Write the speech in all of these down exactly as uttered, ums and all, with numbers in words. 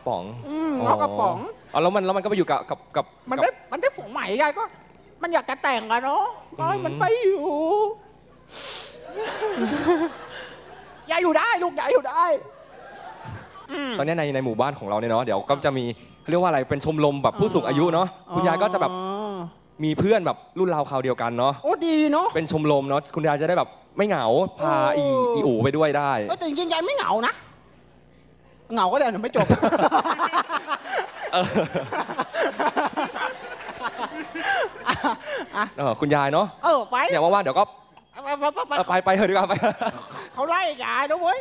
ป๋องอืมเงาะกระป๋องอ๋อแล้วมันแล้วมันก็ไปอยู่กับกับกับมันได้มันได้ผัวใหม่ยายก็มันอยากจะแต่งอะเนาะก็ให้มันไปอยู่ยายอยู่ได้ลูกยายอยู่ได้ตอนนี้ในในหมู่บ้านของเราเนี่ยเนาะเดี๋ยวก็จะมีเขาเรียกว่าอะไรเป็นชมรมแบบผู้สูงอายุเนาะคุณยายก็จะแบบมีเพื่อนแบบรุ่นราวคราวเดียวกันเนาะโอ้ดีเนาะเป็นชมรมเนาะคุณยายจะได้แบบไม่เหงาพาอีอีอูไปด้วยได้แต่จริงๆยายไม่เหงานะเหงาก็เดี๋ยวไม่จบคุณยายเนาะเออไปเนี่ยว่าๆเดี๋ยวก็ไปไปเถอะดีกว่าไปเขาไล่ยายนะเว้ย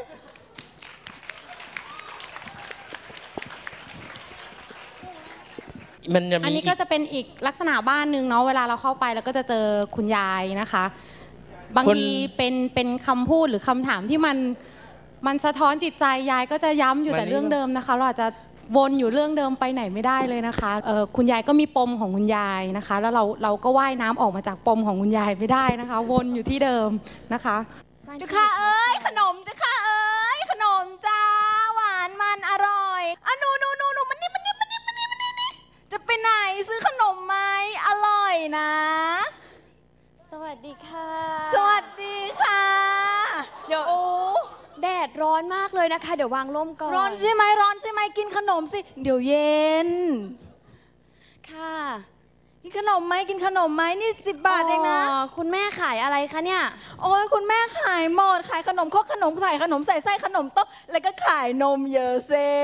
อันนี้ก็จะเป็นอีกลักษณะบ้านหนึ่งเนาะเวลาเราเข้าไปแล้วก็จะเจอคุณยายนะคะบางทีเป็นเป็นคำพูดหรือคำถามที่มันมันสะท้อนจิตใจยายก็จะย้ำอยู่แต่เรื่องเดิมนะคะเราอาจจะวนอยู่เรื่องเดิมไปไหนไม่ได้เลยนะคะเออคุณยายก็มีปมของคุณยายนะคะแล้วเราเราก็ว่ายน้ำออกมาจากปมของคุณยายไม่ได้นะคะวนอยู่ที่เดิมนะคะเจ้าค่ะเอ้ยขนมเจ้าค่ะเอ้ยขนมจ้าหวานมันอร่อยอ่ะหนูหนูหนูหนูมันนี่มันนี่มันนี่มันนี่มันนี่จะไปไหนซื้อขนมไหมอร่อยนะสวัสดีค่ะสวัสดีค่ะเดี๋ยวโอ้แดดร้อนมากเลยนะคะเดี๋ยววางร่มก่อนร้อนใช่ไหมร้อนใช่ไหมกินขนมสิเดี๋ยวเย็นค่ะกินขนมไหมกินขนมไหมนี่สิบบาทเองนะคุณแม่ขายอะไรคะเนี่ยโอ้ยคุณแม่ขายหมดขายขนมครกขนมใส่ขนมใส่ไส้ขนมโต๊ะแล้วก็ขายนมเยอะเซ่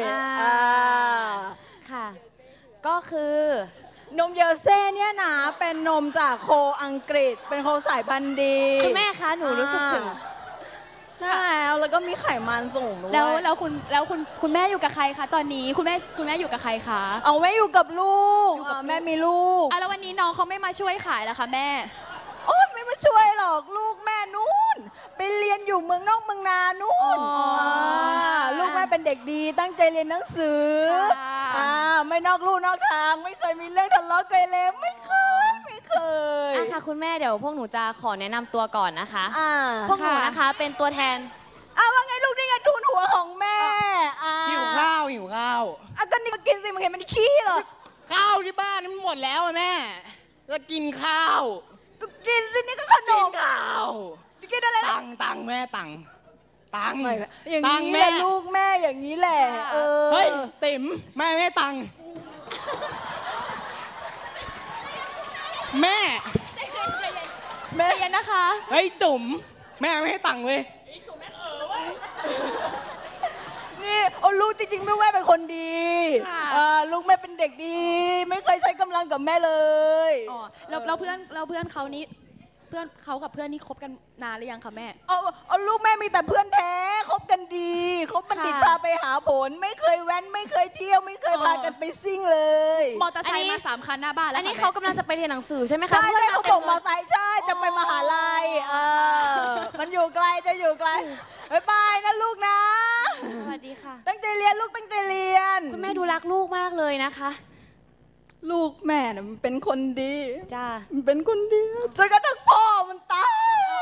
ค่ะก็คือนมเยอเซ่เนี่ยนะเป็นนมจากโคอังกฤษเป็นโคสายพันธุ์ดีคุณแม่คะหนูรู้สึกถึงใช่แล้วแล้วก็มีไขมันสูงด้วยแล้วแล้วคุณแล้วคุณคุณแม่อยู่กับใครคะตอนนี้คุณแม่คุณแม่อยู่กับใครคะเอาแม่อยู่กับลูกแม่มีลูกอ่ะแล้ววันนี้น้องเขาไม่มาช่วยขายแล้วคะแม่โอ้ไม่มาช่วยหรอกลูกแม่นู่นไปเรียนอยู่เมืองนอกเมืองนานู่นลูกแม่เป็นเด็กดีตั้งใจเรียนหนังสือไม่นอกลู่นอกทางไม่เคยมีเรื่องทะเลาะกันเลยไม่เคยไม่เคยอ่ะค่ะคุณแม่เดี๋ยวพวกหนูจะขอแนะนำตัวก่อนนะคะพวกหนูนะคะเป็นตัวแทนอ่ะว่าไงลูกนี่ไงทูนหัวของแม่หิวข้าวหิวข้าวอ่ะก็นี่มากินสิมันเห็นมันขี้เหรอข้าวที่บ้านนี่หมดแล้วแม่จะกินข้าวก็กินสินี่ก็ขนมข้าวจะกินอะไรตังตังแม่ตังตังอย่างนี้แหละลูกแม่อย่างนี้แหละเออเฮ้ยติ๋มแม่ไม่ตังแม่แม่ยันนะคะเฮ้ยจุ๋มแม่ไม่ให้ตังเว้ยนี่โอ้ลูกจริงๆแม่แม่เป็นคนดีลูกแม่เป็นเด็กดีไม่เคยใช้กำลังกับแม่เลยอ๋อแล้วแล้วเพื่อนแล้วเพื่อนเขานี้เพื่อนเขากับเพื่อนนี่คบกันนานหรือยังคะแม่เอาเอาลูกแม่มีแต่เพื่อนแท้คบกันดีคบบัณฑิตพาไปหาผลไม่เคยแว้นไม่เคยเที่ยวไม่เคยพากันไปซิ่งเลยมอเตอร์ไซค์มาสามคันหน้าบ้านแล้วอันนี้เขากำลังจะไปเรียนหนังสือใช่ไหมคะใช่ใช่เขาบอกมอเตอร์ไซค์ใช่จะไปมหาลัยเออมันอยู่ไกลจะอยู่ไกลบ๊ายบายนะลูกนะสวัสดีค่ะตั้งใจเรียนลูกตั้งใจเรียนคุณแม่ดูรักลูกมากเลยนะคะลูกแม่น่ะมันเป็นคนดีจ้ามันเป็นคนดีจนกระทั่งพ่อมันตาย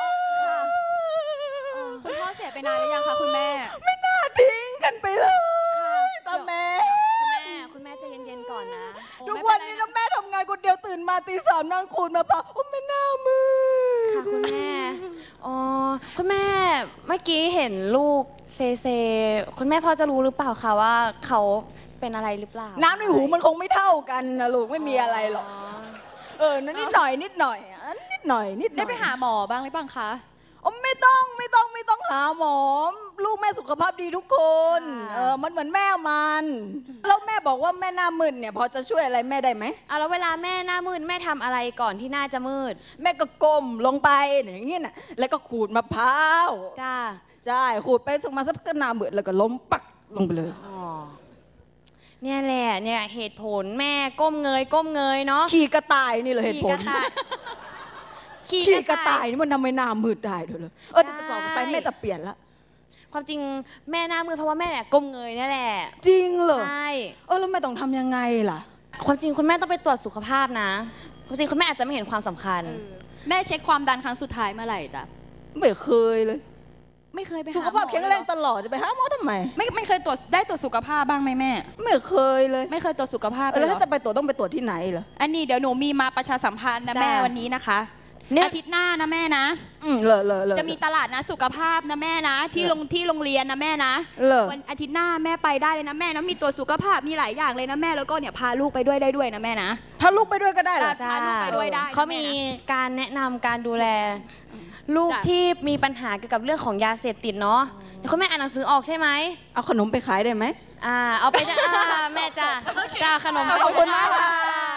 คุณพ่อเสียไปนานหรือยังคะคุณแม่ไม่น่าทิ้งกันไปเลยตาแม่คุณแม่คุณแม่ใจเย็นๆก่อนนะทุกวันนี้นะแม่ทำงานคนเดียวตื่นมาตีสามนั่งขูดมาพะโอ้ไม่น่ามือค่ะคุณแม่อ๋อคุณแม่เมื่อกี้เห็นลูกเซเซคุณแม่พอจะรู้หรือเปล่าคะว่าเขาเป็นอะไรหรือเปล่าน้ำในหูมันคงไม่เท่ากันนะลูกไม่มีอะไรหรอกเออนิดหน่อยนิดหน่อยนิดหน่อยนิดได้ไปหาหมอบ้างหรือเปล่าคะอ๋อไม่ต้องไม่ต้องไม่ต้องหาหมอลูกแม่สุขภาพดีทุกคนเออมันเหมือนแม่มันแล้วแม่บอกว่าแม่หน้ามืดเนี่ยพอจะช่วยอะไรแม่ได้ไหมอ่ะแล้วเวลาแม่หน้ามืดแม่ทำอะไรก่อนที่หน้าจะมืดแม่ก็ก้มลงไปอย่างนี้น่ะแล้วก็ขูดมะพร้าวจ้าใช่ขูดไปสักมาสักหน้ามืดแล้วก็ล้มปักลงไปเลยอ๋อเนี่ยแหละเนี่ยเหตุผลแม่ก้มเงยก้มเงยเนาะขี่กระต่ายนี่เลยเหตุผลขี่กระต่ายนี่มันทำไมหน้ามืดได้ด้วยเลยเออแต่ต่อไปแม่จะเปลี่ยนละความจริงแม่หน้ามืดเพราะว่าแม่เนี่ยก้มเงยนี่แหละจริงเหรอใช่เออแล้วแม่ต้องทำยังไงล่ะความจริงคุณแม่ต้องไปตรวจสุขภาพนะความจริงคุณแม่อาจจะไม่เห็นความสำคัญแม่เช็คความดันครั้งสุดท้ายเมื่อไหร่จ๊ะไม่เคยเลยไม่เคยไปหาสุขภาพแข็งแรงตลอดจะไปหาหมอทำไมไม่ไม่เคยตรวจได้ตรวจสุขภาพบ้างไหมแม่ไม่เคยเลยไม่เคยตรวจสุขภาพเออเลยแล้วเหรถ้าอจะไปตรวจต้องไปตรวจที่ไหนเหรออันนี้เดี๋ยวหนูมีมาประชาสัมพันธ์นะจ้าแม่วันนี้นะคะเนี่ยอาทิตย์หน้านะแม่นะอืมเลอะเลอะเลอะจะมีตลาดนะสุขภาพนะแม่นะ ที่โรงที่โรงเรียนนะแม่นะเลอะวันอาทิตย์หน้าแม่ไปได้เลยนะแม่นะมีตัวจสุขภาพมีหลายอย่างเลยนะแม่แล้วก็เนี่ยพาลูกไปด้วยได้ด้วยนะแม่นะพาลูกไปด้วยก็ได้เหรอพาลูกไปด้วยได้นะเขามีแนะการแนะนำการดูแล ลูกจ้ะที่มีปัญหาเกี่ยวกับเรื่องของยาเสพติดเนาะคุณแม่อ่านหนังสือออกใช่ไหมเอาขนมไปขายได้ไหมอ่าเอาไปจ้าอ่าแม่จ้าจ้าขนมไปขอบคุณมากค่ะ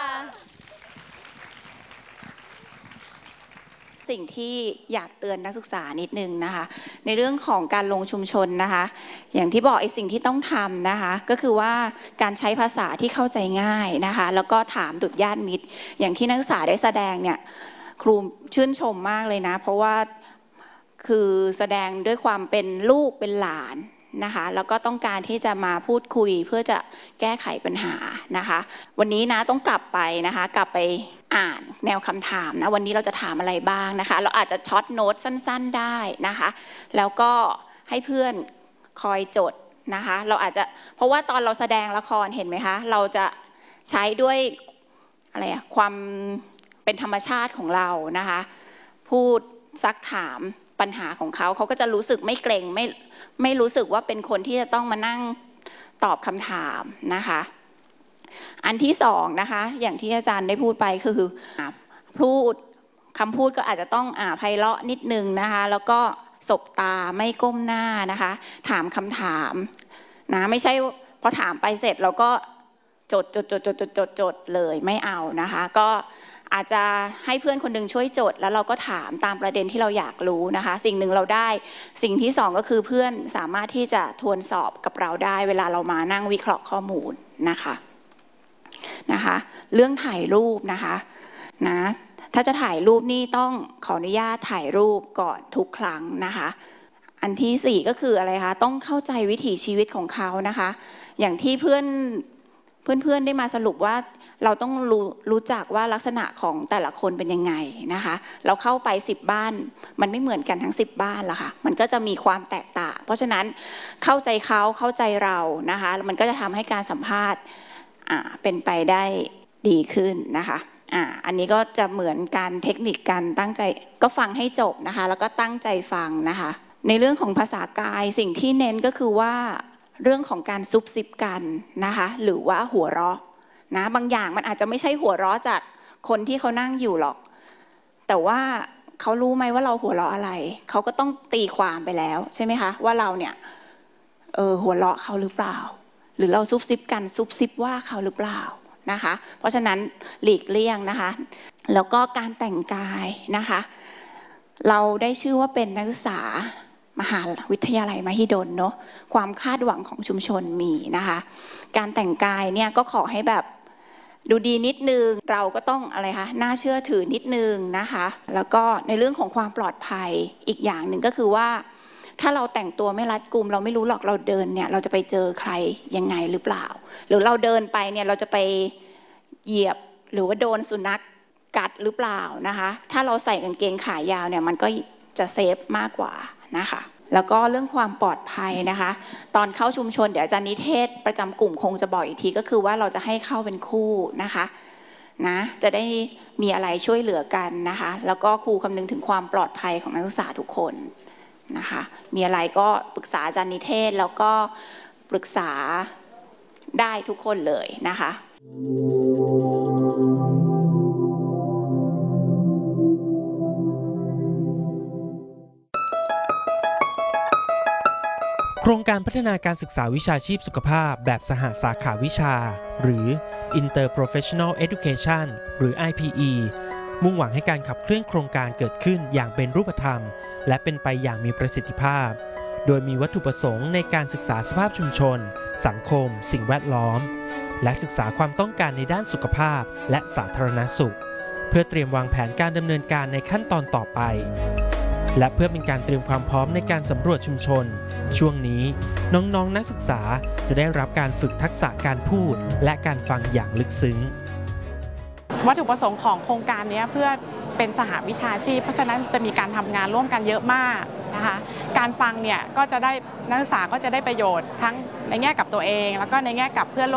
สิ่งที่อยากเตือนนักศึกษานิดนึงนะคะในเรื่องของการลงชุมชนนะคะอย่างที่บอกไอ้สิ่งที่ต้องทำนะคะก็คือว่าการใช้ภาษาที่เข้าใจง่ายนะคะแล้วก็ถามดุจญาติมิตรอย่างที่นักศึกษาได้แสดงเนี่ยครูชื่นชมมากเลยนะเพราะว่าคือแสดงด้วยความเป็นลูกเป็นหลานนะคะแล้วก็ต้องการที่จะมาพูดคุยเพื่อจะแก้ไขปัญหานะคะวันนี้นะต้องกลับไปนะคะกลับไปอ่านแนวคำถามนะวันนี้เราจะถามอะไรบ้างนะคะเราอาจจะช็อตโน้ตสั้นๆได้นะคะแล้วก็ให้เพื่อนคอยจดนะคะเราอาจจะเพราะว่าตอนเราแสดงละครเห็นไหมคะเราจะใช้ด้วยอะไรอะความเป็นธรรมชาติของเรานะคะพูดซักถามปัญหาของเขาเขาก็จะรู้สึกไม่เกรงไม่ไม่รู้สึกว่าเป็นคนที่จะต้องมานั่งตอบคำถามนะคะอันที่สองนะคะอย่างที่อาจารย์ได้พูดไปคือพูดคำพูดก็อาจจะต้องอ่าไพเราะนิดนึงนะคะแล้วก็สบตาไม่ก้มหน้านะคะถามคำถามนะไม่ใช่พอถามไปเสร็จเราก็จดจดจดจดจดจดจดเลยไม่เอานะคะก็อาจจะให้เพื่อนคนหนึ่งช่วยจดแล้วเราก็ถามตามประเด็นที่เราอยากรู้นะคะสิ่งหนึ่งเราได้สิ่งที่สองก็คือเพื่อนสามารถที่จะทวนสอบกับเราได้เวลาเรามานั่งวิเคราะห์ข้อมูลนะคะนะคะเรื่องถ่ายรูปนะคะนะถ้าจะถ่ายรูปนี่ต้องขออนุญาตถ่ายรูปก่อนทุกครั้งนะคะอันที่สี่ก็คืออะไรคะต้องเข้าใจวิถีชีวิตของเขานะคะอย่างที่เพื่อนเพื่อนๆได้มาสรุปว่าเราต้องรู้รู้จักว่าลักษณะของแต่ละคนเป็นยังไงนะคะเราเข้าไปสิบบ้านมันไม่เหมือนกันทั้งสิบบ้านละค่ะมันก็จะมีความแตกต่างเพราะฉะนั้นเข้าใจเขาเข้าใจเรานะคะมันก็จะทำให้การสัมภาษณ์อ่าเป็นไปได้ดีขึ้นนะคะอ่าอันนี้ก็จะเหมือนการเทคนิคการตั้งใจก็ฟังให้จบนะคะแล้วก็ตั้งใจฟังนะคะในเรื่องของภาษากายสิ่งที่เน้นก็คือว่าเรื่องของการซุบซิบกันนะคะหรือว่าหัวเราะนะบางอย่างมันอาจจะไม่ใช่หัวเราะจากคนที่เขานั่งอยู่หรอกแต่ว่าเขารู้ไหมว่าเราหัวเราะอะไรเขาก็ต้องตีความไปแล้วใช่ไหมคะว่าเราเนี่ยเออหัวเราะเขาหรือเปล่าหรือเราซุบซิบกันซุบซิบว่าเขาหรือเปล่านะคะเพราะฉะนั้นหลีกเลี่ยงนะคะแล้วก็การแต่งกายนะคะเราได้ชื่อว่าเป็นนักศึกษามหาวิทยาลัยมหิดลเนาะความคาดหวังของชุมชนมีนะคะการแต่งกายเนี่ยก็ขอให้แบบดูดีนิดนึงเราก็ต้องอะไรคะน่าเชื่อถือนิดนึงนะคะแล้วก็ในเรื่องของความปลอดภัยอีกอย่างหนึ่งก็คือว่าถ้าเราแต่งตัวไม่รัดกุมเราไม่รู้หรอกเราเดินเนี่ยเราจะไปเจอใครยังไงหรือเปล่าหรือเราเดินไปเนี่ยเราจะไปเหยียบหรือว่าโดนสุนัขกัดหรือเปล่านะคะถ้าเราใส่กางเกงขายาวเนี่ยมันก็จะเซฟมากกว่านะคะแล้วก็เรื่องความปลอดภัยนะคะตอนเข้าชุมชนเดี๋ยวอาจารย์นิเทศประจำกลุ่มคงจะบอกอีกทีก็คือว่าเราจะให้เข้าเป็นคู่นะคะนะจะได้มีอะไรช่วยเหลือกันนะคะแล้วก็ครูคำนึงถึงความปลอดภัยของนักศึกษาทุกคนนะคะมีอะไรก็ปรึกษาอาจารย์นิเทศแล้วก็ปรึกษาได้ทุกคนเลยนะคะโครงการพัฒนาการศึกษาวิชาชีพสุขภาพแบบสหสาขาวิชาหรือ Interprofessional Education หรือ ไอ พี อี มุ่งหวังให้การขับเคลื่อนโครงการเกิดขึ้นอย่างเป็นรูปธรรมและเป็นไปอย่างมีประสิทธิภาพโดยมีวัตถุประสงค์ในการศึกษาสภาพชุมชนสังคมสิ่งแวดล้อมและศึกษาความต้องการในด้านสุขภาพและสาธารณสุขเพื่อเตรียมวางแผนการดำเนินการในขั้นตอนต่อไปและเพื่อเป็นการเตรียมความพร้อมในการสำรวจชุมชนช่วงนี้น้องๆ น, นักศึกษาจะได้รับการฝึกทักษะการพูดและการฟังอย่างลึกซึ้งวัตถุประสงค์ของโครงการนี้เพื่อเป็นสหวิชาชีพเพราะฉะนั้นจะมีการทำงานร่วมกันเยอะมากนะคะการฟังเนี่ยก็จะได้นักศึกษาก็จะได้ประโยชน์ทั้งในแง่กับตัวเองแล้วก็ในแง่กับเพื่อนร่วม